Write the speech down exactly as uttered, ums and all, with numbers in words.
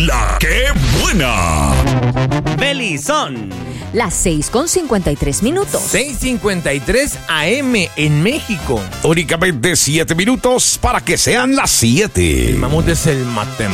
La que buena. Belizón. Las seis con cincuenta y tres minutos. seis cincuenta y tres A M en México. Únicamente siete minutos para que sean las siete. El mamut es el matemático.